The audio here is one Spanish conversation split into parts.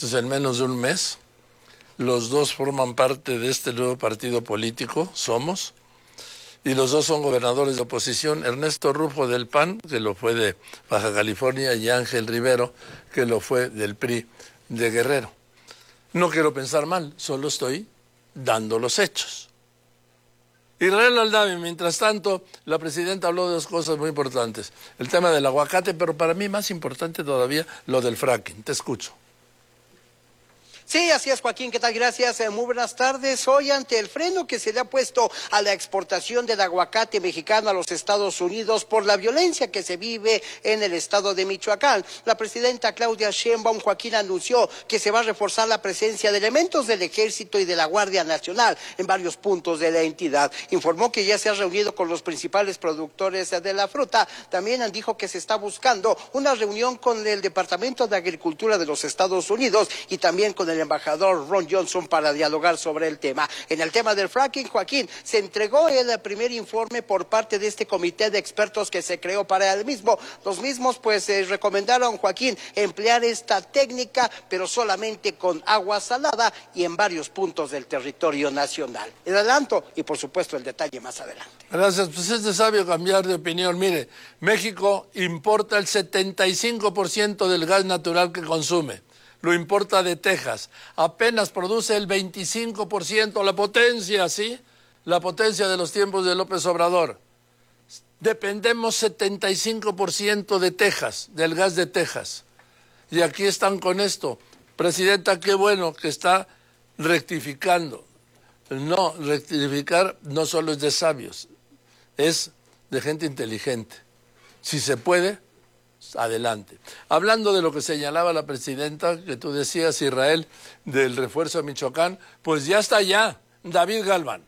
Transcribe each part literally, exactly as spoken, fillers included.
Entonces, en menos de un mes, los dos forman parte de este nuevo partido político, Somos, y los dos son gobernadores de oposición, Ernesto Rufo del P A N, que lo fue de Baja California, y Ángel Rivero, que lo fue del P R I de Guerrero. No quiero pensar mal, solo estoy dando los hechos. Israel Aldave, mientras tanto, la presidenta habló de dos cosas muy importantes. El tema del aguacate, pero para mí más importante todavía lo del fracking. Te escucho. Sí, así es, Joaquín, ¿qué tal? Gracias, eh, muy buenas tardes. Hoy, ante el freno que se le ha puesto a la exportación del aguacate mexicano a los Estados Unidos por la violencia que se vive en el estado de Michoacán, la presidenta Claudia Sheinbaum, Joaquín, anunció que se va a reforzar la presencia de elementos del Ejército y de la Guardia Nacional en varios puntos de la entidad. Informó que ya se ha reunido con los principales productores de la fruta. También dijo que se está buscando una reunión con el Departamento de Agricultura de los Estados Unidos y también con el embajador Ron Johnson para dialogar sobre el tema. En el tema del fracking, Joaquín, se entregó el primer informe por parte de este comité de expertos que se creó para el mismo. Los mismos pues eh, recomendaron, Joaquín, emplear esta técnica, pero solamente con agua salada y en varios puntos del territorio nacional. El adelanto y por supuesto el detalle más adelante. Gracias, pues es de sabio cambiar de opinión. Mire, México importa el setenta y cinco por ciento del gas natural que consume. Lo importa de Texas, apenas produce el veinticinco por ciento, la potencia, ¿sí? La potencia de los tiempos de López Obrador. Dependemos setenta y cinco por ciento de Texas, del gas de Texas. Y aquí están con esto. Presidenta, qué bueno que está rectificando. No, rectificar no solo es de sabios, es de gente inteligente. Si se puede, adelante. Hablando de lo que señalaba la presidenta, que tú decías, Israel, del refuerzo de Michoacán, pues ya está allá, David Galván.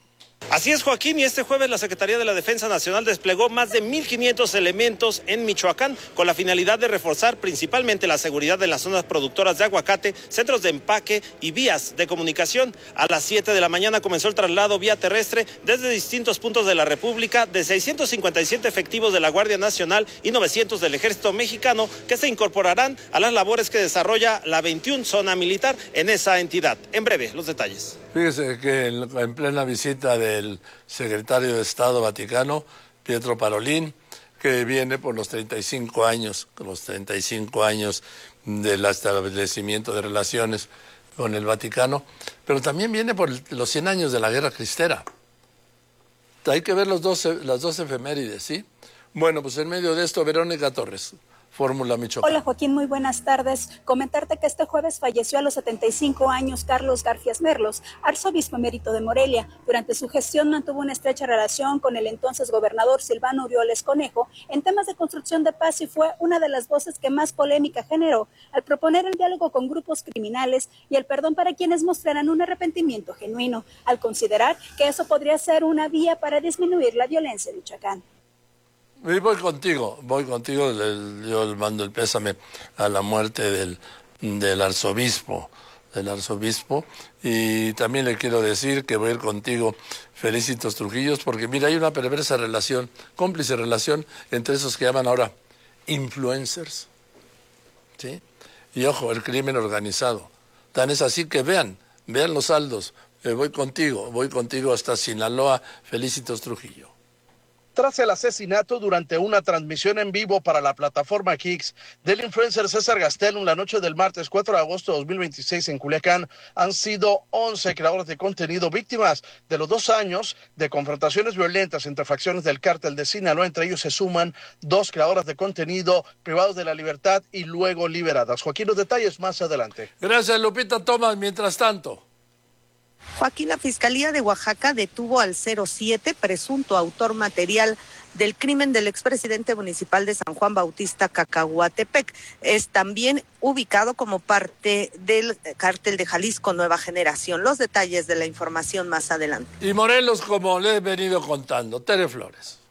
Así es, Joaquín, y este jueves la Secretaría de la Defensa Nacional desplegó más de mil quinientos elementos en Michoacán con la finalidad de reforzar principalmente la seguridad de las zonas productoras de aguacate, centros de empaque y vías de comunicación. A las siete de la mañana comenzó el traslado vía terrestre desde distintos puntos de la República de seiscientos cincuenta y siete efectivos de la Guardia Nacional y novecientos del Ejército Mexicano que se incorporarán a las labores que desarrolla la veintiuna Zona Militar en esa entidad. En breve, los detalles. Fíjese que en, en plena visita del secretario de Estado Vaticano, Pietro Parolin, que viene por los treinta y cinco años, los treinta y cinco años del establecimiento de relaciones con el Vaticano, pero también viene por los cien años de la Guerra Cristera. Hay que ver los dos, las dos efemérides, ¿sí? Bueno, pues en medio de esto, Verónica Torres, Fórmula Michoacán. Hola Joaquín, muy buenas tardes. Comentarte que este jueves falleció a los setenta y cinco años Carlos Garfias Merlos, arzobispo emérito de Morelia. Durante su gestión mantuvo una estrecha relación con el entonces gobernador Silvano Aureoles Conejo en temas de construcción de paz y fue una de las voces que más polémica generó al proponer el diálogo con grupos criminales y el perdón para quienes mostraran un arrepentimiento genuino, al considerar que eso podría ser una vía para disminuir la violencia en Michoacán. Y voy contigo, voy contigo, yo le mando el pésame a la muerte del, del arzobispo, del arzobispo, y también le quiero decir que voy a ir contigo, Felicitos Trujillos, porque mira, hay una perversa relación, cómplice relación entre esos que llaman ahora influencers, ¿sí? Y ojo, el crimen organizado. Tan es así que vean, vean los saldos, eh, voy contigo, voy contigo hasta Sinaloa, Felicitos Trujillo. Tras el asesinato durante una transmisión en vivo para la plataforma Kicks del influencer César Gastelum la noche del martes cuatro de agosto de dos mil veintiséis en Culiacán, han sido once creadores de contenido víctimas de los dos años de confrontaciones violentas entre facciones del cártel de Sinaloa. Entre ellos se suman dos creadoras de contenido privados de la libertad y luego liberadas. Joaquín, los detalles más adelante. Gracias, Lupita Tomás. Mientras tanto, Joaquín, la Fiscalía de Oaxaca detuvo al cero siete, presunto autor material del crimen del expresidente municipal de San Juan Bautista Cacahuatepec. Es también ubicado como parte del cártel de Jalisco Nueva Generación. Los detalles de la información más adelante. Y Morelos, como le he venido contando, Tere Flores.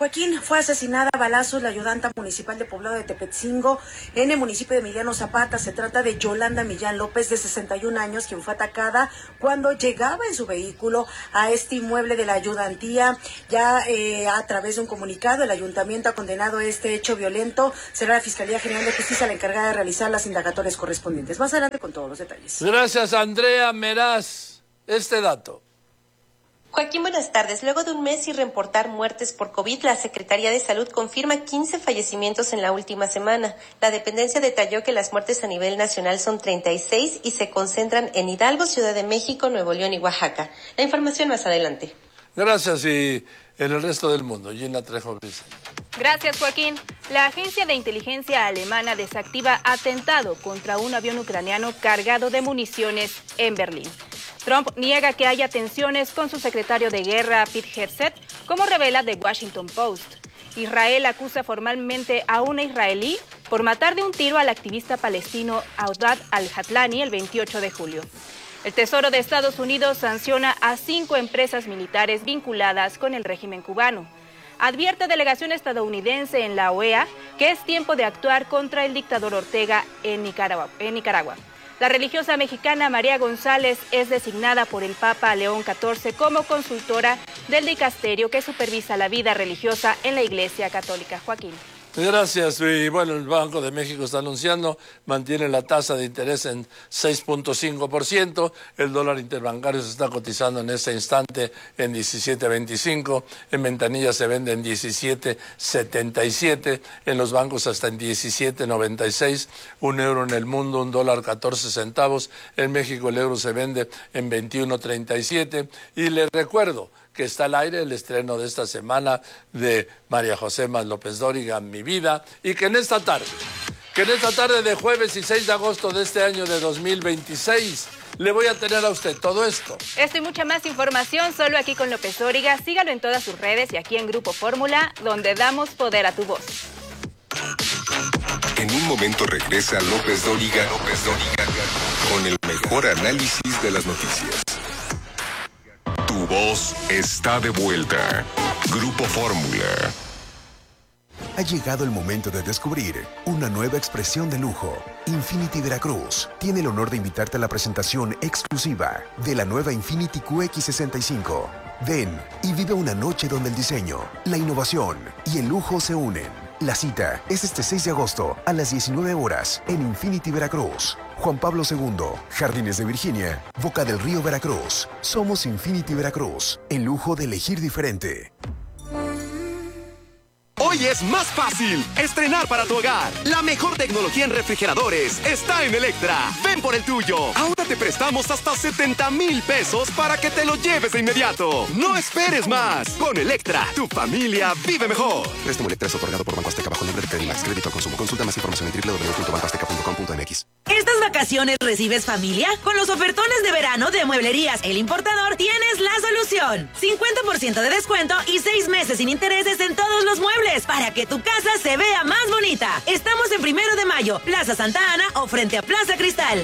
Joaquín, fue asesinada a balazos la ayudanta municipal de Poblado de Tepetzingo, en el municipio de Emiliano Zapata. Se trata de Yolanda Millán López, de sesenta y un años, quien fue atacada cuando llegaba en su vehículo a este inmueble de la ayudantía. Ya eh, a través de un comunicado, el ayuntamiento ha condenado este hecho violento. Será la Fiscalía General de Justicia la encargada de realizar las indagatorias correspondientes. Más adelante con todos los detalles. Gracias, Andrea Meraz. Este dato. Joaquín, buenas tardes. Luego de un mes sin reportar muertes por COVID, la Secretaría de Salud confirma quince fallecimientos en la última semana. La dependencia detalló que las muertes a nivel nacional son treinta y seis y se concentran en Hidalgo, Ciudad de México, Nuevo León y Oaxaca. La información más adelante. Gracias, y en el resto del mundo, Gina Trejo Briceño. Gracias, Joaquín. La agencia de inteligencia alemana desactiva atentado contra un avión ucraniano cargado de municiones en Berlín. Trump niega que haya tensiones con su secretario de guerra, Pete Hegseth, como revela The Washington Post. Israel acusa formalmente a una israelí por matar de un tiro al activista palestino Audad al-Hatlani el veintiocho de julio. El Tesoro de Estados Unidos sanciona a cinco empresas militares vinculadas con el régimen cubano. Advierte delegación estadounidense en la O E A que es tiempo de actuar contra el dictador Ortega en Nicaragua. En Nicaragua. La religiosa mexicana María González es designada por el Papa León catorce como consultora del dicasterio que supervisa la vida religiosa en la Iglesia Católica. Joaquín. Gracias. Y bueno, el Banco de México está anunciando, mantiene la tasa de interés en seis punto cinco por ciento, el dólar interbancario se está cotizando en este instante en diecisiete veinticinco, en ventanilla se vende en diecisiete setenta y siete, en los bancos hasta en diecisiete noventa y seis, un euro en el mundo, un dólar catorce centavos, en México el euro se vende en veintiuno treinta y siete, y les recuerdo que está al aire el estreno de esta semana de María José Más López Dóriga, Mi Vida, y que en esta tarde, que en esta tarde de jueves y seis de agosto de este año de dos mil veintiséis, le voy a tener a usted todo esto. Esto y mucha más información solo aquí con López Dóriga. Sígalo en todas sus redes y aquí en Grupo Fórmula, donde damos poder a tu voz. En un momento regresa López Dóriga, López Dóriga, con el mejor análisis de las noticias. Tu voz está de vuelta. Grupo Fórmula. Ha llegado el momento de descubrir una nueva expresión de lujo. Infiniti Veracruz tiene el honor de invitarte a la presentación exclusiva de la nueva Infiniti Q X sesenta y cinco. Ven y vive una noche donde el diseño, la innovación y el lujo se unen. La cita es este seis de agosto a las diecinueve horas en Infiniti Veracruz. Juan Pablo segundo, Jardines de Virginia, Boca del Río, Veracruz. Somos Infiniti Veracruz, el lujo de elegir diferente. Hoy es más fácil estrenar para tu hogar. La mejor tecnología en refrigeradores está en Electra. Ven por el tuyo. Ahora te prestamos hasta setenta mil pesos para que te lo lleves de inmediato. No esperes más. Con Electra, tu familia vive mejor. Préstamo Electra es otorgado por Banco Azteca bajo nombre de Credimax. Crédito al consumo. Consulta más información en doble u doble u doble u punto banco azteca punto com punto m x. ¿Estas vacaciones recibes familia? Con los ofertones de verano de Mueblerías El Importador tienes la solución. cincuenta por ciento de descuento y seis meses sin intereses en todos los muebles para que tu casa se vea más bonita. Estamos en Primero de Mayo, Plaza Santa Ana o frente a Plaza Cristal.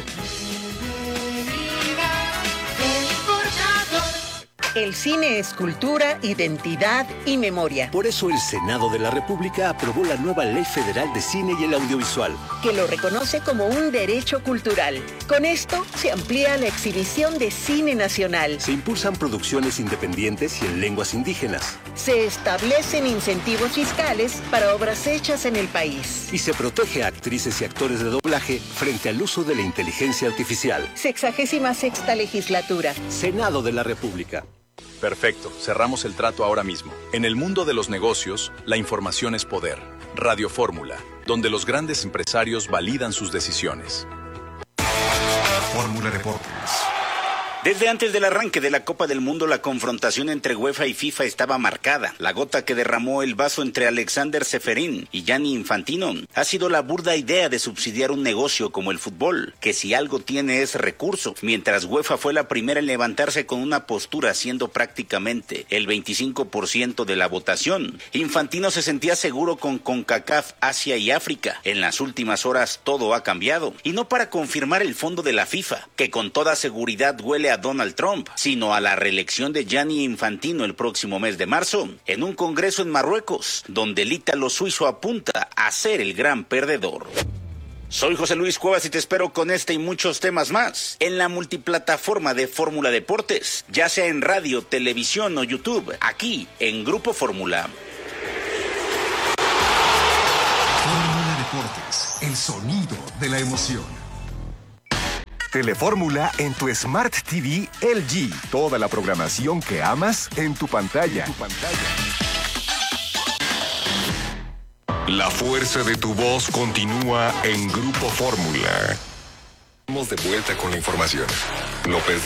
El cine es cultura, identidad y memoria. Por eso el Senado de la República aprobó la nueva Ley Federal de Cine y el Audiovisual, que lo reconoce como un derecho cultural. Con esto se amplía la exhibición de cine nacional. Se impulsan producciones independientes y en lenguas indígenas. Se establecen incentivos fiscales para obras hechas en el país. Y se protege a actrices y actores de doblaje frente al uso de la inteligencia artificial. Sexagésima sexta legislatura. Senado de la República. Perfecto, cerramos el trato ahora mismo. En el mundo de los negocios, la información es poder. Radio Fórmula, donde los grandes empresarios validan sus decisiones. Fórmula Deportes. Desde antes del arranque de la Copa del Mundo, la confrontación entre UEFA y FIFA estaba marcada. La gota que derramó el vaso entre Alexander Ceferín y Gianni Infantino ha sido la burda idea de subsidiar un negocio como el fútbol, que si algo tiene es recurso, mientras UEFA fue la primera en levantarse con una postura siendo prácticamente el veinticinco por ciento de la votación. Infantino se sentía seguro con CONCACAF, Asia y África. En las últimas horas todo ha cambiado, y no para confirmar el fondo de la FIFA, que con toda seguridad huele a a Donald Trump, sino a la reelección de Gianni Infantino el próximo mes de marzo, en un congreso en Marruecos, donde el ítalo suizo apunta a ser el gran perdedor. Soy José Luis Cuevas y te espero con este y muchos temas más en la multiplataforma de Fórmula Deportes, ya sea en radio, televisión o YouTube, aquí en Grupo Fórmula. Fórmula Deportes, el sonido de la emoción. Telefórmula en tu Smart T V L G. Toda la programación que amas en tu pantalla. En tu pantalla. La fuerza de tu voz continúa en Grupo Fórmula. Estamos de vuelta con la información. López